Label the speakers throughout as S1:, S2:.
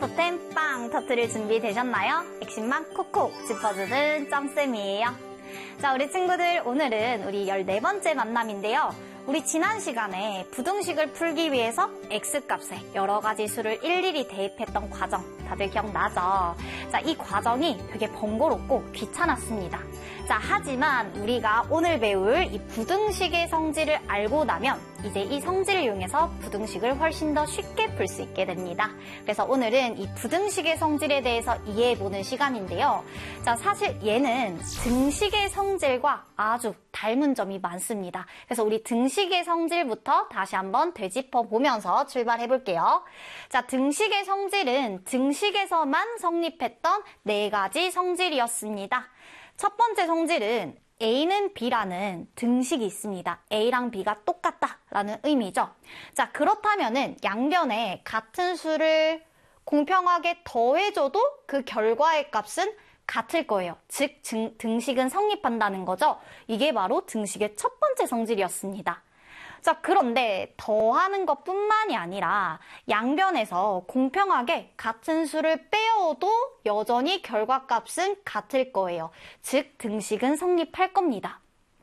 S1: 토템 빵 터트릴 준비 되셨나요? 핵심만 콕콕 짚어주는 짬쌤이에요. 자, 우리 친구들, 오늘은 우리 14번째 만남인데요. 우리 지난 시간에 부등식을 풀기 위해서 x값에 여러 가지 수를 일일이 대입했던 과정 다들 기억나죠? 자, 이 과정이 되게 번거롭고 귀찮았습니다. 자, 하지만 우리가 오늘 배울 이 부등식의 성질을 알고 나면 이제 이 성질을 이용해서 부등식을 훨씬 더 쉽게 풀 수 있게 됩니다. 그래서 오늘은 이 부등식의 성질에 대해서 이해해보는 시간인데요. 자, 사실 얘는 등식의 성질과 아주 닮은 점이 많습니다. 그래서 우리 등식의 성질부터 다시 한번 되짚어 보면서 출발해 볼게요. 자, 등식의 성질은 등식에서만 성립했던 4가지 성질이었습니다. 첫 번째 성질은 A는 B라는 등식이 있습니다. A랑 B가 똑같다라는 의미죠. 자, 그렇다면은 양변에 같은 수를 공평하게 더해줘도 그 결과의 값은 같을 거예요. 즉, 등식은 성립한다는 거죠. 이게 바로 등식의 첫 번째 성질이었습니다. 자, 그런데 더하는 것뿐만이 아니라 양변에서 공평하게 같은 수를 빼어도 여전히 결과값은 같을 거예요. 즉, 등식은 성립할 겁니다.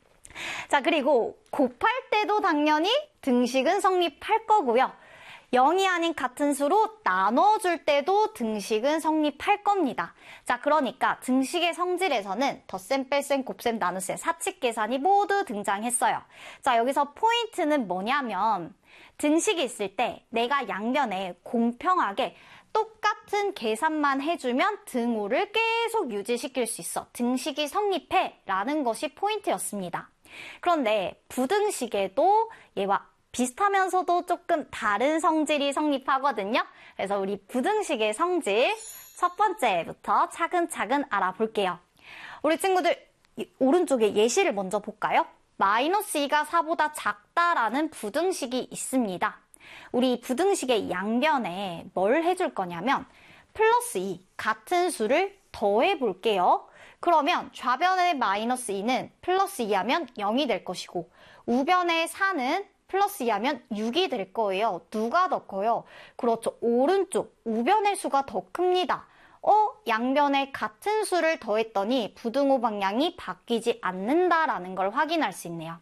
S1: 자, 그리고 곱할 때도 당연히 등식은 성립할 거고요. 0이 아닌 같은 수로 나눠줄 때도 등식은 성립할 겁니다. 자, 그러니까 등식의 성질에서는 덧셈, 뺄셈, 곱셈, 나눗셈, 사칙 계산이 모두 등장했어요. 자, 여기서 포인트는 뭐냐면 등식이 있을 때 내가 양변에 공평하게 똑같은 계산만 해주면 등호를 계속 유지시킬 수 있어. 등식이 성립해 라는 것이 포인트였습니다. 그런데 부등식에도 얘와 비슷하면서도 조금 다른 성질이 성립하거든요. 그래서 우리 부등식의 성질 첫 번째부터 차근차근 알아볼게요. 우리 친구들 오른쪽에 예시를 먼저 볼까요? 마이너스 2가 4보다 작다라는 부등식이 있습니다. 우리 부등식의 양변에 뭘 해줄 거냐면 플러스 2 같은 수를 더해 볼게요. 그러면 좌변의 마이너스 2는 플러스 2 하면 0이 될 것이고 우변의 4는 플러스 2 하면 6이 될 거예요. 누가 더 커요? 그렇죠. 오른쪽 우변의 수가 더 큽니다. 양변에 같은 수를 더했더니 부등호 방향이 바뀌지 않는다라는 걸 확인할 수 있네요.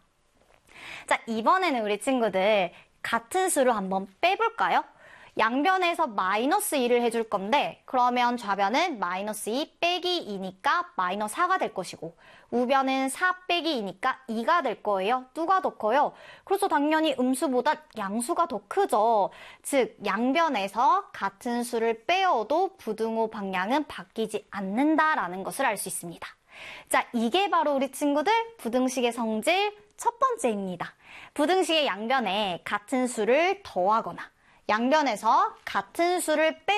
S1: 자, 이번에는 우리 친구들 같은 수를 한번 빼볼까요? 양변에서 마이너스 2를 해줄 건데 그러면 좌변은 마이너스 2 빼기 2니까 마이너스 4가 될 것이고 우변은 4 빼기 2니까 2가 될 거예요. 누가 더 커요? 그래서 당연히 음수보다 양수가 더 크죠. 즉 양변에서 같은 수를 빼어도 부등호 방향은 바뀌지 않는다라는 것을 알 수 있습니다. 자, 이게 바로 우리 친구들 부등식의 성질 첫 번째입니다. 부등식의 양변에 같은 수를 더하거나 양변에서 같은 수를